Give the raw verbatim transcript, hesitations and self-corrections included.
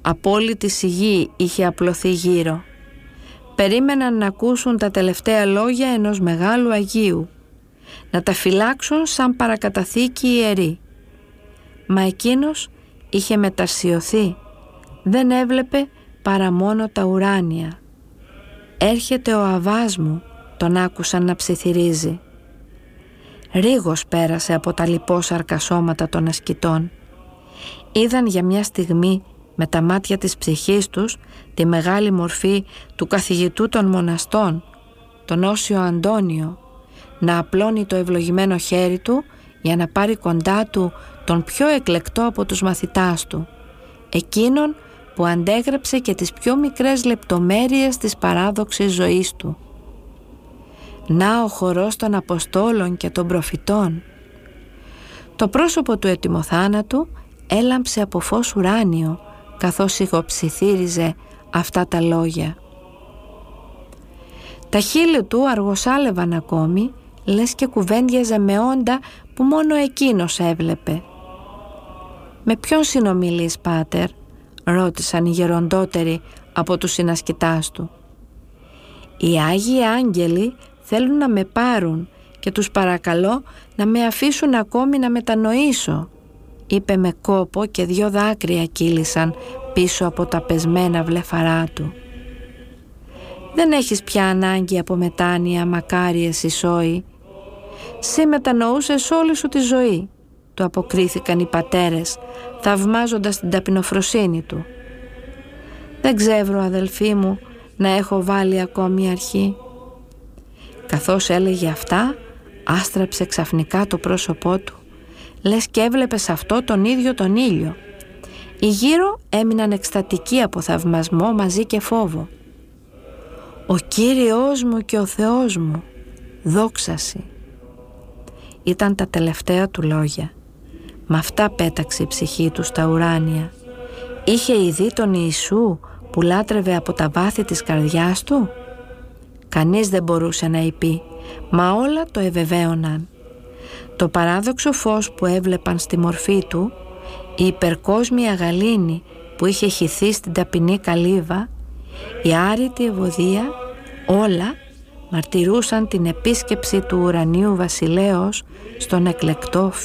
Απόλυτη σιγή είχε απλωθεί γύρω. Περίμεναν να ακούσουν τα τελευταία λόγια ενός μεγάλου Αγίου, να τα φυλάξουν σαν παρακαταθήκη ιερή. Μα εκείνος είχε μεταρσιωθεί, δεν έβλεπε παρά μόνο τα ουράνια. «Έρχεται ο Αββάς μου», τον άκουσαν να ψιθυρίζει. Ρίγος πέρασε από τα λιπόσαρκα σώματα των ασκητών. Είδαν για μια στιγμή με τα μάτια της ψυχής τους τη μεγάλη μορφή του καθηγητού των μοναστών, τον Όσιο Αντώνιο, να απλώνει το ευλογημένο χέρι του για να πάρει κοντά του τον πιο εκλεκτό από τους μαθητάς του, εκείνον που αντέγραψε και τις πιο μικρές λεπτομέρειες της παράδοξης ζωής του. Να ο χορός των Αποστόλων και των προφητών. Το πρόσωπο του ετοιμοθάνατου έλαμψε από φως ουράνιο καθώς ηχοψιθύριζε αυτά τα λόγια. Τα χείλη του αργοσάλευαν ακόμη, λες και κουβέντιαζε με όντα που μόνο εκείνος έβλεπε. «Με ποιον συνομιλείς, Πάτερ?» ρώτησαν οι γεροντότεροι από τους συνασκητάς του. «Οι Άγιοι Άγγελοι θέλουν να με πάρουν και τους παρακαλώ να με αφήσουν ακόμη να μετανοήσω», είπε με κόπο και δυο δάκρυα κύλησαν πίσω από τα πεσμένα βλεφαρά του. «Δεν έχεις πια ανάγκη από μετάνοια, μακάριε Σισόη. Συ μετανοούσες όλη σου τη ζωή», του αποκρίθηκαν οι πατέρες, θαυμάζοντας την ταπεινοφροσύνη του. «Δεν ξέρω, αδελφοί μου, να έχω βάλει ακόμη αρχή». Καθώς έλεγε αυτά, άστραψε ξαφνικά το πρόσωπό του, λες και έβλεπε σε αυτό τον ίδιο τον ήλιο. Οι γύρω έμειναν εκστατικοί από θαυμασμό μαζί και φόβο. «Ο Κύριος μου και ο Θεός μου, δόξαση». Ήταν τα τελευταία του λόγια. Μ' αυτά πέταξε η ψυχή του στα ουράνια. Είχε ειδεί τον Ιησού που λάτρευε από τα βάθη της καρδιάς του? Κανείς δεν μπορούσε να είπε, μα όλα το ευεβαίωναν. Το παράδοξο φως που έβλεπαν στη μορφή του, η υπερκόσμια γαλήνη που είχε χυθεί στην ταπεινή καλύβα, η άρρητη ευωδία, όλα μαρτυρούσαν την επίσκεψη του ουρανίου βασιλέως στον εκλεκτό